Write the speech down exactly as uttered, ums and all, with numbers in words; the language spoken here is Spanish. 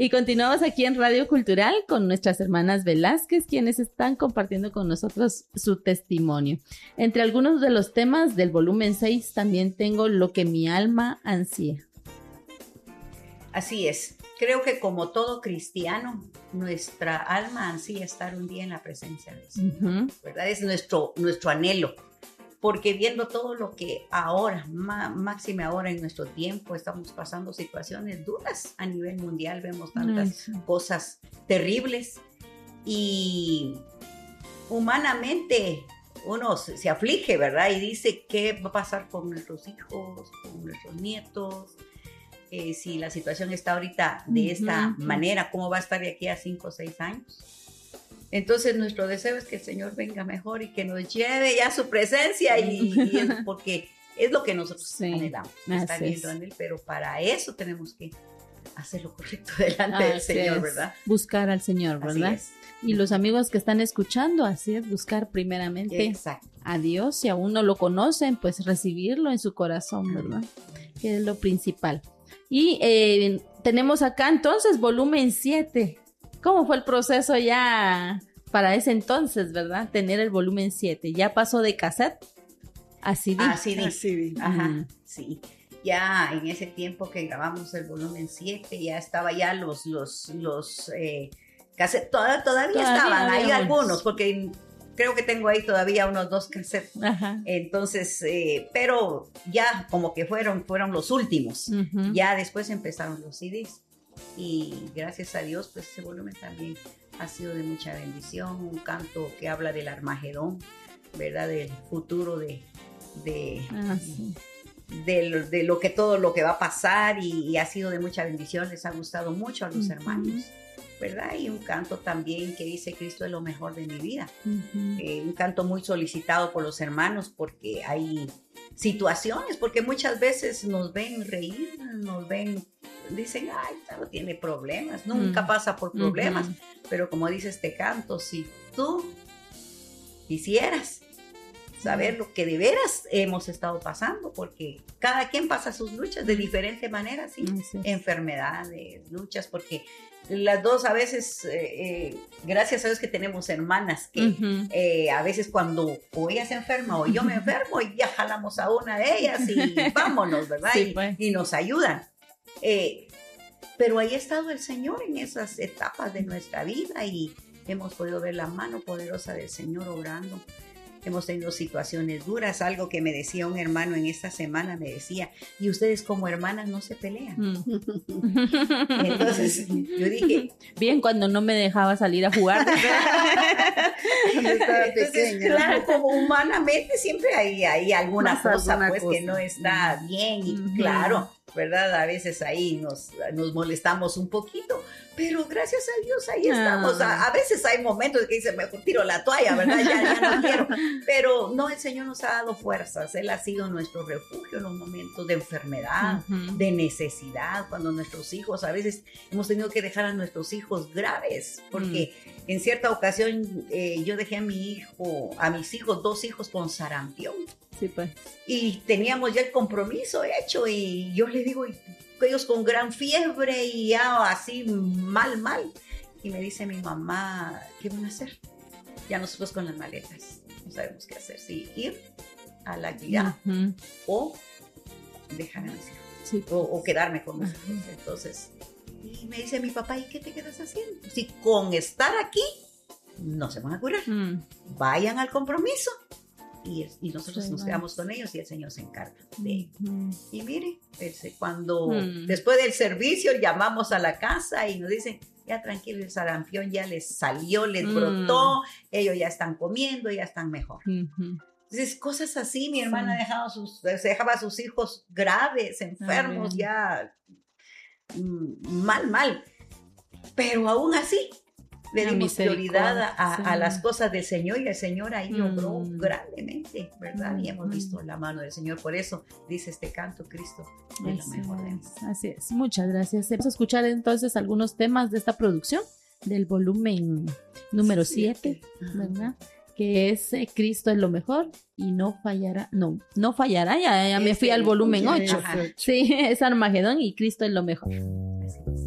Y continuamos aquí en Radio Cultural con nuestras hermanas Velázquez, quienes están compartiendo con nosotros su testimonio. Entre algunos de los temas del volumen seis también tengo Lo que mi alma ansía. Así es. Creo que como todo cristiano, nuestra alma ansía estar un día en la presencia de Dios, uh-huh. ¿verdad? Es nuestro, nuestro anhelo. Porque viendo todo lo que ahora, má, máxime ahora en nuestro tiempo, estamos pasando situaciones duras a nivel mundial, vemos tantas Ay, sí. cosas terribles y humanamente uno se, se aflige, ¿verdad? Y dice, ¿qué va a pasar con nuestros hijos, con nuestros nietos? Eh, si la situación está ahorita de esta uh-huh. manera, ¿cómo va a estar de aquí a cinco o seis años? Entonces nuestro deseo es que el Señor venga mejor y que nos lleve ya a su presencia y, y es porque es lo que nosotros sí, anhelamos, estar viendo en Él, pero para eso tenemos que hacer lo correcto delante así del Señor, es. ¿verdad? Buscar al Señor, ¿verdad? Y los amigos que están escuchando, así es, buscar primeramente Exacto. a Dios, si aún no lo conocen, pues recibirlo en su corazón, ¿verdad? Uh-huh. Que es lo principal. Y eh, tenemos acá entonces volumen siete. ¿Cómo fue el proceso ya para ese entonces, verdad? Tener el volumen siete. ¿Ya pasó de cassette a C D? A C D. A C D. Ajá, mm. sí. Ya en ese tiempo que grabamos el volumen siete, ya estaba ya los, los, los eh, cassettes, todavía, todavía, todavía estaban ahí algunos, porque creo que tengo ahí todavía unos dos cassettes. Ajá. Entonces, eh, pero ya como que fueron, fueron los últimos. Uh-huh. Ya después empezaron los C Ds. Y gracias a Dios, pues ese volumen también ha sido de mucha bendición, un canto que habla del Armagedón, ¿verdad? Del futuro de, de, ah, sí. de, de, de lo que todo lo que va a pasar y, y ha sido de mucha bendición, les ha gustado mucho a los uh-huh. hermanos, ¿verdad? Y un canto también que dice Cristo es lo mejor de mi vida, uh-huh. eh, un canto muy solicitado por los hermanos porque hay situaciones, porque muchas veces nos ven reír, nos ven dicen, ay, no tiene problemas, nunca mm. pasa por problemas, uh-huh. pero como dice este canto, si tú quisieras saber lo que de veras hemos estado pasando, porque cada quien pasa sus luchas de diferente manera, ¿sí? Sí. Enfermedades, luchas, porque las dos a veces, eh, eh, gracias a Dios que tenemos hermanas que uh-huh. eh, a veces cuando o ella se enferma o yo me enfermo, y ya jalamos a una de ellas y vámonos, ¿verdad? Sí, y, pues. y nos ayudan. Eh, pero ahí ha estado el Señor en esas etapas de nuestra vida y hemos podido ver la mano poderosa del Señor obrando. Hemos tenido situaciones duras, algo que me decía un hermano en esta semana, me decía, y ustedes como hermanas no se pelean. Mm. Entonces yo dije, bien, cuando no me dejaba salir a jugar. Entonces, claro, como humanamente siempre hay, hay alguna Más cosa alguna pues cosa. que no está bien y uh-huh. claro, ¿verdad? A veces ahí nos, nos molestamos un poquito, pero gracias a Dios ahí estamos. A, a veces hay momentos que dicen, mejor tiro la toalla, ¿verdad? Ya, ya no quiero. Pero no, el Señor nos ha dado fuerzas. Él ha sido nuestro refugio en los momentos de enfermedad, uh-huh. de necesidad, cuando nuestros hijos, a veces hemos tenido que dejar a nuestros hijos graves, porque uh-huh. en cierta ocasión eh, yo dejé a mi hijo, a mis hijos, dos hijos con sarampión. Sí, pues. Y teníamos ya el compromiso hecho y yo le digo, ellos con gran fiebre y ya así mal, mal. Y me dice mi mamá, ¿qué van a hacer? Ya nosotros con las maletas, no sabemos qué hacer, si ir a la guía uh-huh. o dejar a mis hijos, sí. o, o quedarme con mis uh-huh. hijos. Entonces, y me dice mi papá, ¿y qué te quedas haciendo? Si con estar aquí no se van a curar, uh-huh. vayan al compromiso. Y, y nosotros sí, nos quedamos con ellos y el Señor se encarga de ellos. Mm. Y mire, cuando mm. después del servicio llamamos a la casa y nos dicen, ya tranquilo, el sarampión ya les salió, les mm. brotó, ellos ya están comiendo, ya están mejor. Mm-hmm. Entonces, cosas así, mi hermana sí. dejaba sus, se dejaba a sus hijos graves, enfermos, ya mal, mal. Pero aún así, le dimos prioridad a, a, sí. a las cosas del Señor y el Señor ahí mm. obró grandemente, ¿verdad? Mm. Y hemos visto la mano del Señor. Por eso dice este canto, Cristo es lo mejor de mí. Así es, muchas gracias. Vamos a escuchar entonces algunos temas de esta producción del volumen número siete, ¿verdad? Que es eh, Cristo es lo mejor y no fallará, no, no fallará, ya, ya me fui al volumen ocho. Sí, es Armagedón y Cristo es lo mejor.